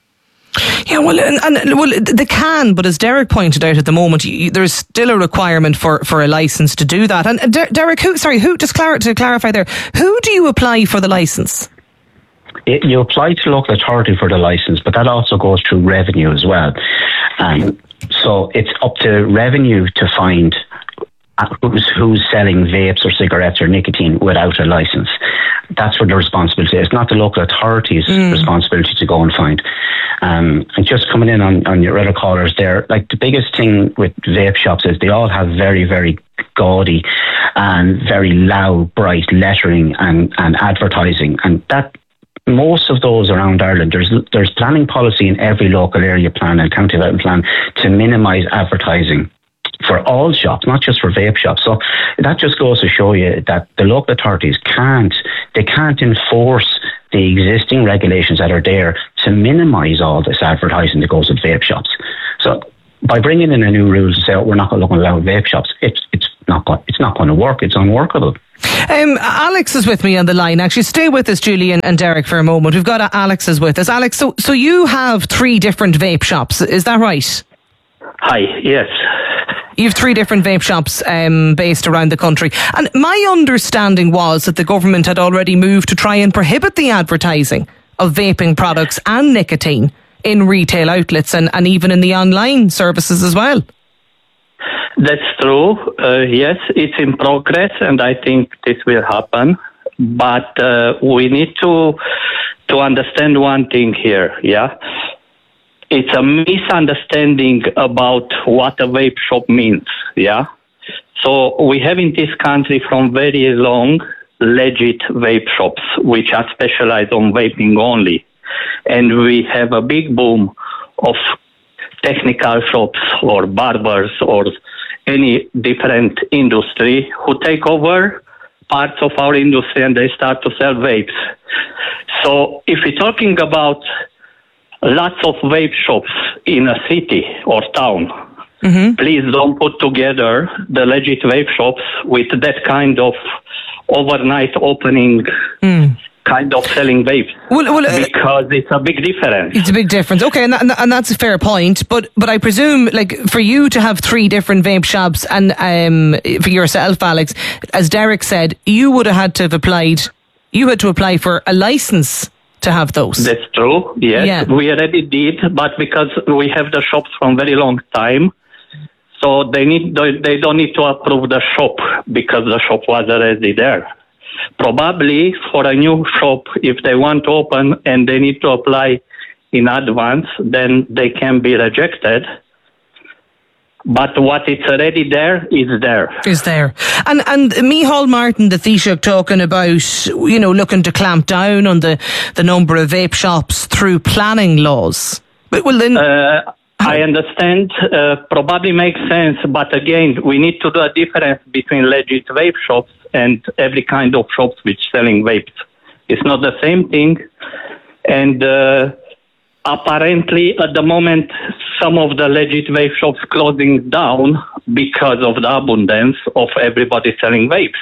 Yeah, well, and, and well, they can, but as Derek pointed out at the moment, you, there's still a requirement for, for a license to do that. And uh, Der- Derek, who? Sorry, who? Just clar- to clarify there, who do you apply for the license? It, you apply to the local authority for the license, but that also goes through revenue as well. Um, so it's up to revenue to find who's, who's selling vapes or cigarettes or nicotine without a license. That's what the responsibility is. It's not the local authority's mm. responsibility to go and find. Um, and just coming in on, on your other callers there, like the biggest thing with vape shops is they all have very, very gaudy and very loud, bright lettering and, and advertising. And that most of those around Ireland, there's there's planning policy in every local area plan and county development plan to minimise advertising for all shops, not just for vape shops. So that just goes to show you that the local authorities can't, they can't enforce the existing regulations that are there to minimise all this advertising that goes with vape shops. So by bringing in a new rule to say, oh, we're not going to allow vape shops, it's it's not going, it's not going to work. It's unworkable. Um, Alex is with me on the line. Actually, stay with us, Julian and Derek, for a moment. We've got Alex is with us. Alex, so so you have three different vape shops, is that right? Hi, yes. You have three different vape shops um, based around the country. And my understanding was that the government had already moved to try and prohibit the advertising of vaping products and nicotine in retail outlets and, and even in the online services as well. That's true. Uh, yes, it's in progress, and I think this will happen. But uh, we need to to understand one thing here, yeah? It's a misunderstanding about what a vape shop means, yeah? So we have in this country from very long legit vape shops, which are specialized on vaping only. And we have a big boom of technical shops or barbers or any different industry who take over parts of our industry and they start to sell vapes. So if we're talking about lots of vape shops in a city or town, mm-hmm. please don't put together the legit vape shops with that kind of overnight opening mm. kind of selling vapes. Well, well, uh, because it's a big difference. It's a big difference. Okay, and, that, and that's a fair point. But but I presume, like, for you to have three different vape shops and um, for yourself, Alex, as Derek said, you would have had to have applied, you had to apply for a license to have those. That's true, yes. Yeah. We already did, but because we have the shops from very long time, so they need they don't need to approve the shop because the shop was already there. Probably for a new shop, if they want to open and they need to apply in advance, then they can be rejected. But what it's already there is there. Is there. And and Micheál Martin, the Taoiseach, talking about, you know, looking to clamp down on the, the number of vape shops through planning laws. But, well then... Uh, I understand, uh, probably makes sense, but again, we need to do a difference between legit vape shops and every kind of shops which selling vapes. It's not the same thing. And uh, apparently, at the moment, some of the legit vape shops closing down because of the abundance of everybody selling vapes.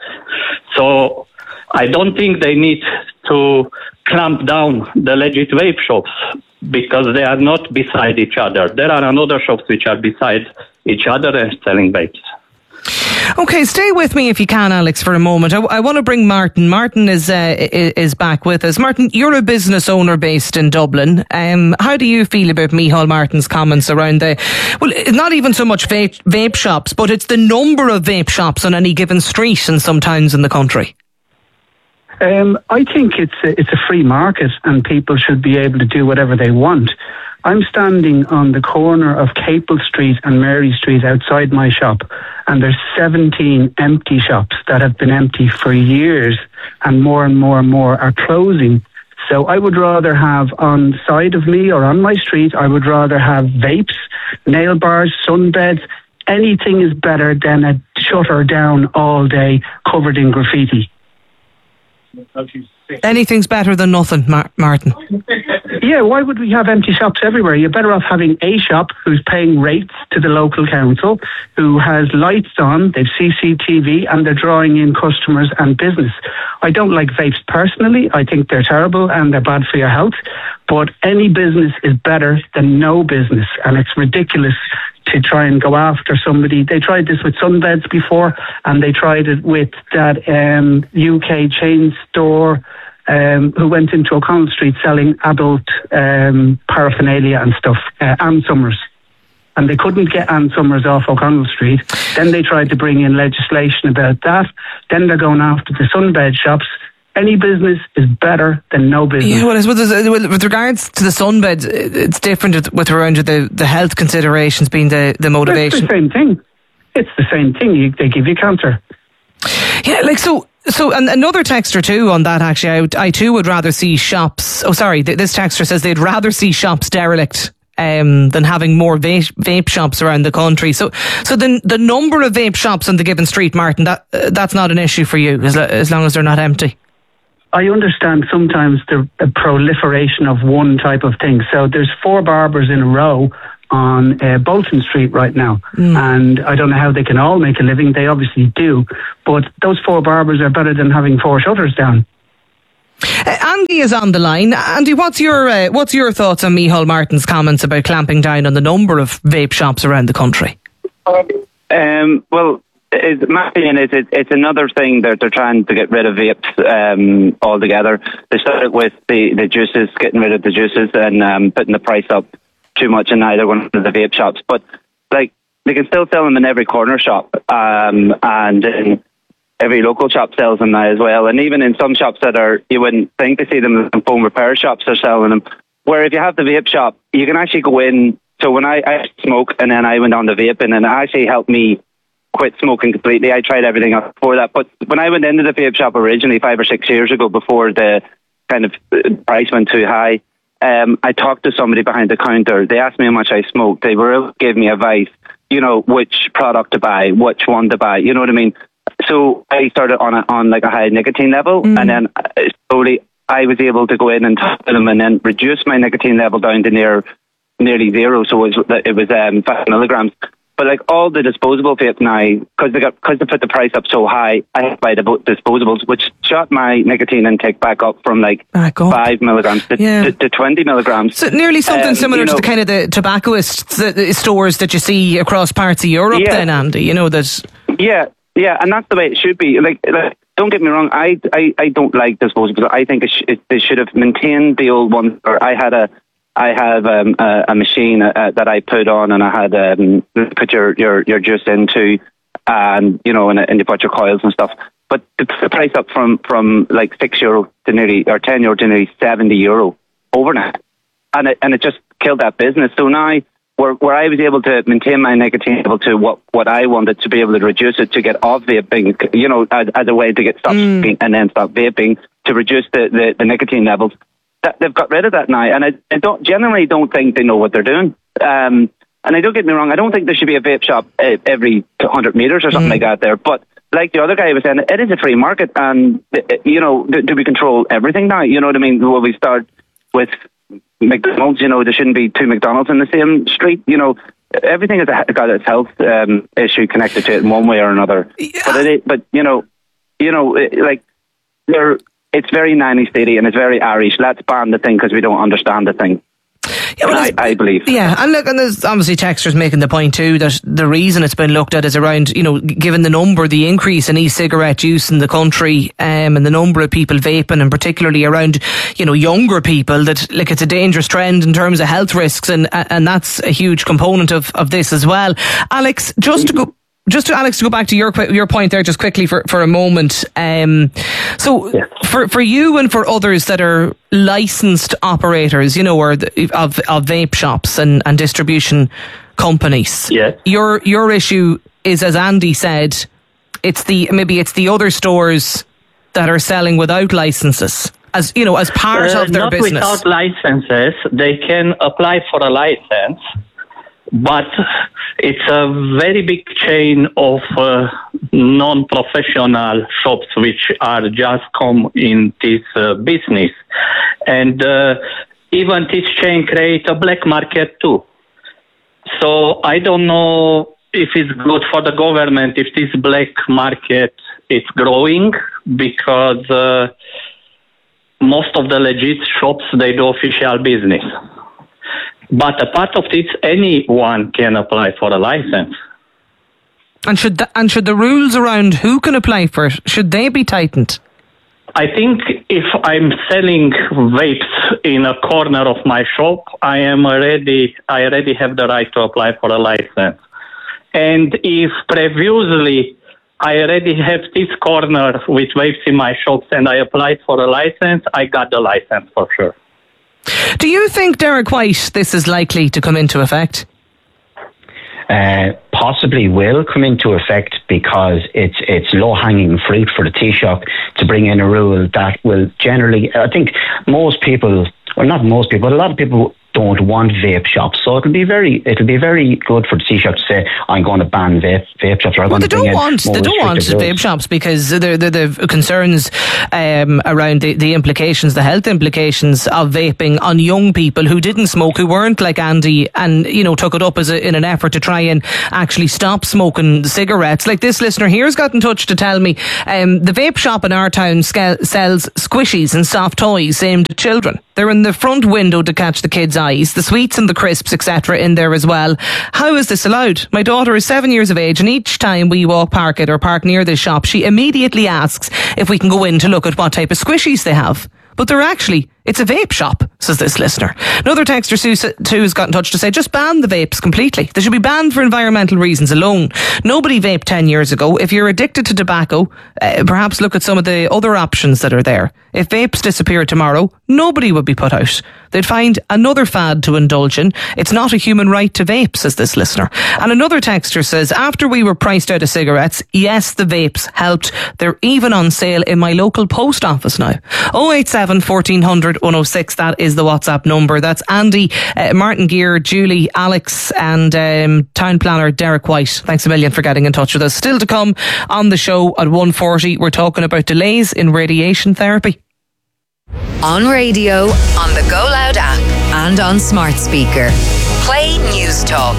So I don't think they need to clamp down the legit vape shops because they are not beside each other. There are another shops which are beside each other and selling vapes. Okay, stay with me if you can, Alex, for a moment. I, I want to bring Martin. Martin is uh, is back with us. Martin, you're a business owner based in Dublin. Um, how do you feel about Micheál Martin's comments around the, well, not even so much vape, vape shops, but it's the number of vape shops on any given street in some towns in the country? Um, I think it's a, it's a free market and people should be able to do whatever they want. I'm standing on the corner of Capel Street and Mary Street outside my shop, and there's seventeen empty shops that have been empty for years, and more and more and more are closing. So I would rather have on the side of me or on my street, I would rather have vapes, nail bars, sunbeds. Anything is better than a shutter down all day covered in graffiti. Anything's better than nothing, Mar- Martin. Yeah, why would we have empty shops everywhere? You're better off having a shop who's paying rates to the local council, who has lights on, they've C C T V, and they're drawing in customers and business. I don't like vapes personally. I think they're terrible and they're bad for your health. But any business is better than no business. And it's ridiculous to try and go after somebody. They tried this with Sunbeds before, and they tried it with that um, U K chain store um, who went into O'Connell Street selling adult um, paraphernalia and stuff, uh, Ann Summers. And they couldn't get Ann Summers off O'Connell Street. Then they tried to bring in legislation about that. Then they're going after the Sunbed shops. Any business is better than no business. Yeah, well, I suppose with regards to the sunbeds, it's different with around the, the health considerations being the, the motivation. It's the same thing. It's the same thing. You, they give you cancer. Yeah, like so. So and another texter too on that. Actually, I, I too would rather see shops. Oh, sorry, this texter says they'd rather see shops derelict Um, than having more vape, vape shops around the country. So, so the the number of vape shops on the given street, Martin, that uh, that's not an issue for you as as long as they're not empty. I understand sometimes the, the proliferation of one type of thing. So there's four barbers in a row on uh, Bolton Street right now. Mm. And I don't know how they can all make a living. They obviously do. But those four barbers are better than having four shutters down. Uh, Andy is on the line. Andy, what's your uh, what's your thoughts on Micheál Martin's comments about clamping down on the number of vape shops around the country? Um, well, Is, my opinion is it, it's another thing that they're trying to get rid of vapes um, altogether. They started with the, the juices, getting rid of the juices and um, putting the price up too much in either one of the vape shops. But like they can still sell them in every corner shop, um, and in every local shop sells them now as well. And even in some shops that are you wouldn't think to see them in phone repair shops, are selling them. Where if you have the vape shop, you can actually go in. So when I, I smoke and then I went on the vaping, and it actually helped me quit smoking completely. I tried everything else before that, but when I went into the vape shop originally five or six years ago, before the kind of price went too high, um, I talked to somebody behind the counter. They asked me how much I smoked. They were able to give me advice, you know, which product to buy, which one to buy. You know what I mean? So I started on a, on like a high nicotine level, mm. and then slowly I was able to go in and talk to them, and then reduce my nicotine level down to near nearly zero. So it was it was um, five milligrams. But like all the disposable vapes now, because they got because they put the price up so high, I have to buy the disposables, which shot my nicotine intake back up from like back five milligrams to, yeah. to, to twenty milligrams. So nearly something um, similar you know, to the kind of the tobaccoist the stores that you see across parts of Europe. Yeah. Then, Andy, you know that. Yeah, yeah, and that's the way it should be. Like, like don't get me wrong, I I, I don't like disposables. I think it sh- it, they should have maintained the old ones. Or I had a. I have um, a, a machine uh, that I put on, and I had um, put your, your, your juice into, and you know, and, and you put your coils and stuff. But the, the price up from, from like six euro to nearly or ten euro to nearly seventy euro overnight, and it and it just killed that business. So now, where where I was able to maintain my nicotine level to what, what I wanted, to be able to reduce it, to get off vaping, you know, as, as a way to get stop mm. vaping and then stop vaping, to reduce the, the, the nicotine levels. That they've got rid of that now, and I, I don't generally don't think they know what they're doing. Um, and I don't get me wrong, I don't think there should be a vape shop uh, every one hundred meters or something mm. like that there. But like the other guy was saying, it is a free market, and uh, you know, do, do we control everything now? You know what I mean? Will we start with McDonald's? You know, there shouldn't be two McDonald's in the same street. You know, everything has got its health um, issue connected to it in one way or another. Yeah. But it, but you know, you know, it, like they're. It's very nanny-statey and it's very Irish. Let's ban the thing because we don't understand the thing. Yeah, well, I, I believe. Yeah, and look, and there's obviously texters making the point too that the reason it's been looked at is around, you know, given the number, the increase in e-cigarette use in the country, um, and the number of people vaping, and particularly around, you know, younger people, that like it's a dangerous trend in terms of health risks, and and that's a huge component of, of this as well. Alex, just to go. Just to Alex, to go back to your your point there, just quickly for, for a moment. Um, so, yes. for for you and for others that are licensed operators, you know, or the, of of vape shops and, and distribution companies, yes. your your issue is, as Andy said, it's the maybe it's the other stores that are selling without licenses, as you know, as part uh, of their not business. Not without licenses, they can apply for a license. but it's a very big chain of uh, non-professional shops which are just come in this uh, business. And uh, even this chain create a black market too. So I don't know if it's good for the government if this black market is growing, because uh, most of the legit shops, they do official business. But a part of this, anyone can apply for a license. And should the, and should the rules around who can apply for it, should they be tightened? I think if I'm selling vapes in a corner of my shop, I am already, I already have the right to apply for a license. And if previously I already have this corner with vapes in my shops and I applied for a license, I got the license for sure. Do you think, Derek White, this is likely to come into effect? Uh, possibly will come into effect because it's it's low-hanging fruit for the Taoiseach to bring in a rule that will generally, I think most people, well not most people, but a lot of people don't want vape shops. So it'll be very it'll be very good for the Taoiseach to say, I'm going to ban vape, vape shops. Or I'm well, going they to don't want they don't want rules. vape shops because there there the concerns um, around the, the implications, the health implications of vaping on young people who didn't smoke, who weren't like Andy, and you know took it up as a, in an effort to try and actually stop smoking cigarettes. Like this listener here's got in touch to tell me um, the vape shop in our town sca- sells squishies and soft toys aimed at children. They're in the front window to catch the kids' eyes, the sweets and the crisps, et cetera in there as well. How is this allowed? My daughter is seven years of age and each time we walk park it or park near this shop, she immediately asks if we can go in to look at what type of squishies they have. But they're actually, it's a vape shop, says this listener. Another texter, Sue, too, has got in touch to say, just ban the vapes completely. They should be banned for environmental reasons alone. Nobody vaped ten years ago. If you're addicted to tobacco, uh, perhaps look at some of the other options that are there. If vapes disappeared tomorrow, nobody would be put out. They'd find another fad to indulge in. It's not a human right to vape, says this listener. And another texter says, after we were priced out of cigarettes, yes, the vapes helped. They're even on sale in my local post office now. oh eight seven, fourteen hundred, one oh six, that is the WhatsApp number. That's Andy, uh, Martin Gear, Julie, Alex and um, Town Planner Derek White. Thanks a million for getting in touch with us. Still to come on the show at one forty, we're talking about delays in radiation therapy. On radio, on the Go Loud app and on smart speaker. Play News Talk.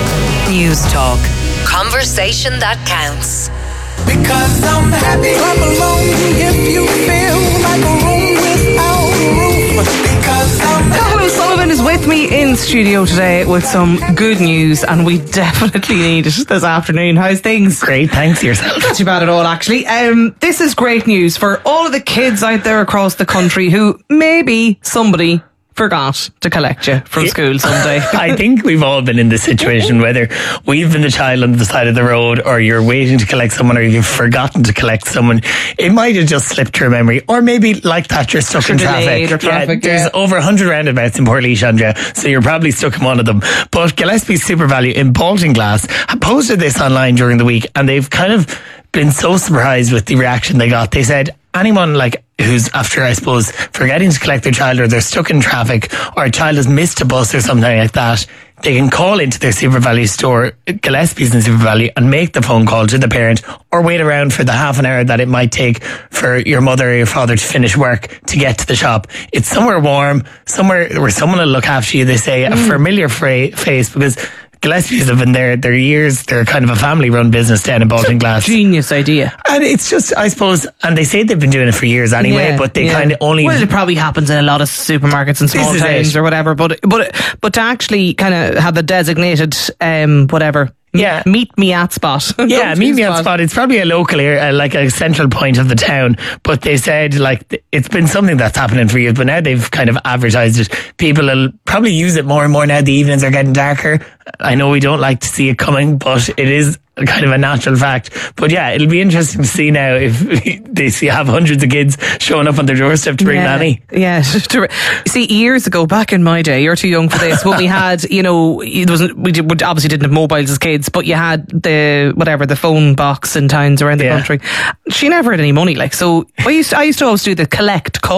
News Talk. Conversation that counts. Because I'm happy, I'm alone. If you feel like a room without a roof. Because I'm Colin Sullivan is with me in studio today with some good news, and we definitely need it this afternoon. How's things? Great, thanks yourself. Not too bad at all, actually. Um, this is great news for all of the kids out there across the country who maybe somebody forgot to collect you from school someday. I think we've all been in this situation, whether we've been the child on the side of the road or you're waiting to collect someone or you've forgotten to collect someone. It might have just slipped your memory, or maybe like that you're stuck You're in traffic. or traffic Yeah, there's yeah. over one hundred roundabouts in Portlaoise, Andrea, so you're probably stuck in one of them. But Gillespie Super Value in Baltinglass posted this online during the week, and they've kind of been so surprised with the reaction they got. They said anyone like who's after, I suppose, forgetting to collect their child, or they're stuck in traffic, or a child has missed a bus or something like that, they can call into their Super Value store, Gillespie's in Super Value, and make the phone call to the parent, or wait around for the half an hour that it might take for your mother or your father to finish work to get to the shop. It's somewhere warm, somewhere where someone will look after you, they say, mm. a familiar fra- face, because Gillespie's have been there, their years, they're kind of a family-run business down in Baltinglass. Genius idea. And it's just, I suppose, and they say they've been doing it for years anyway, yeah, but they yeah. kind of only... Well, it probably happens in a lot of supermarkets and small towns or whatever, but but but to actually kind of have the designated, um, whatever... Yeah. Meet me at spot. Yeah, meet me at spot. It's probably a local area, like a central point of the town. But they said, like, it's been something that's happening for years, but now they've kind of advertised it. People will probably use it more and more now. The evenings are getting darker. I know we don't like to see it coming, but it is kind of a natural fact. But yeah, it'll be interesting to see now if they see have hundreds of kids showing up on their doorstep to bring yeah, nanny. Yeah. See, years ago, back in my day, you're too young for this, but we had, you know, it wasn't, we obviously didn't have mobiles as kids, but you had the, whatever, the phone box in towns around the yeah. country. She never had any money, like, so I used to, I used to always do the collect call.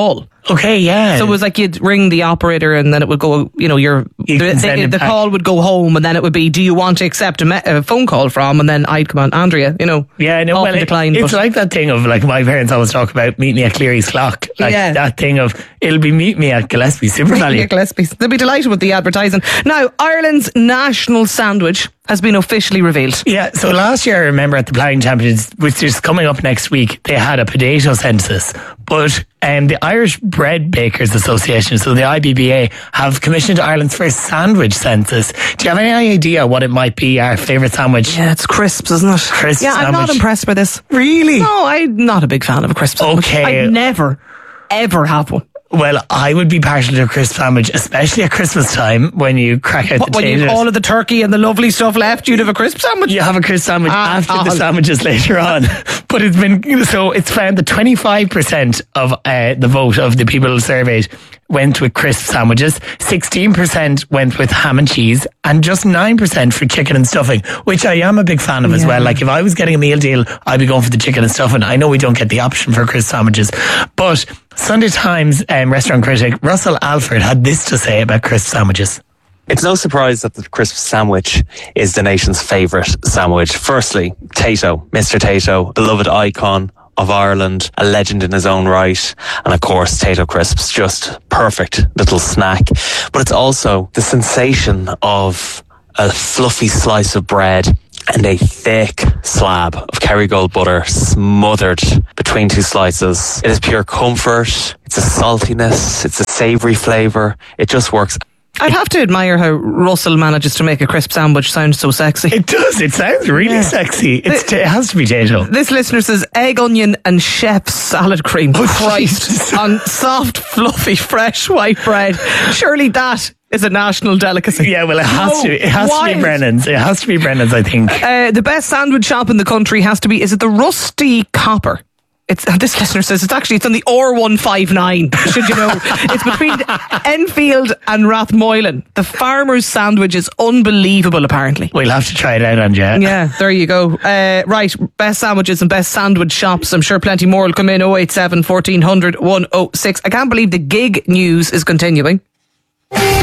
Okay, yeah. So it was like you'd ring the operator and then it would go, you know, your You the, can send the, it the back. call would go home and then it would be, do you want to accept a, me- a phone call from? And then I'd come on, Andrea, you know. Yeah, I know. Often Well, it- declined, it's but- like that thing of, like, my parents always talk about meet me at Cleary's Clock. Like Yeah. that thing of, it'll be meet me at Gillespie Super Yeah, Value. Gillespie. They'll be delighted with the advertising. Now, Ireland's national sandwich has been officially revealed. Yeah, so last year, I remember at the Ploughing Championships, which is coming up next week, they had a potato census. But um, the Irish Bread Bakers Association, so the I B B A, have commissioned Ireland's first sandwich census. Do you have any idea what it might be, our favourite sandwich? Yeah, it's crisps, isn't it? Crisp yeah, sandwich. I'm not impressed by this. Really? No, I'm not a big fan of a crisp sandwich. Okay. I'd never, ever have one. Well, I would be partial to a crisp sandwich, especially at Christmas time when you crack out What, the when you taters. have all of the turkey and the lovely stuff left, you'd have a crisp sandwich. You have a crisp sandwich Ah, after oh. the sandwiches later on. But it's been, so it's found that twenty-five percent of uh, the vote of the people surveyed went with crisp sandwiches, sixteen percent went with ham and cheese, and just nine percent for chicken and stuffing, which I am a big fan of as Yeah. well. Like if I was getting a meal deal, I'd be going for the chicken and stuffing. I know we don't get the option for crisp sandwiches, but Sunday Times um, restaurant critic Russell Alford had this to say about crisp sandwiches. It's no surprise that the crisp sandwich is the nation's favourite sandwich. Firstly, Tato, Mister Tato, beloved icon of Ireland, a legend in his own right, and of course Tato crisps, just perfect little snack. But it's also the sensation of a fluffy slice of bread and a thick slab of Kerrygold butter smothered between two slices. It is pure comfort, it's a saltiness, it's a savoury flavour. It just works. I'd have to admire how Russell manages to make a crisp sandwich sound so sexy. It does. It sounds really Yeah. sexy. It's, it has to be Tato. This listener says egg, onion, and chef's salad cream. Oh, Christ. Jesus. On soft, fluffy, fresh white bread. Surely that is a national delicacy. Yeah, well, it has No, to. It has to wild. be Brennan's. It has to be Brennan's, I think. Uh, the best sandwich shop in the country has to be, is it the Rusty Copper? It's, this listener says it's actually, it's on the R one fifty-nine, should you know. It's between Enfield and Rathmoylan. The farmer's sandwich is unbelievable, apparently. We'll have to try it out, Andrea. Yeah, there you go. Uh, right, best sandwiches and best sandwich shops. I'm sure plenty more will come in. oh eight seven, fourteen hundred, one oh six. I can't believe the gig news is continuing.